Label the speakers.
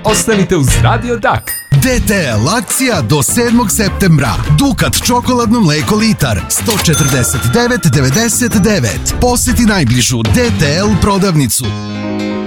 Speaker 1: ostanite uz Radio Dak.
Speaker 2: DTL akcija do 7. septembra. Dukat čokoladno mleko litar 149,99. Poseti najbližu DTL prodavnicu.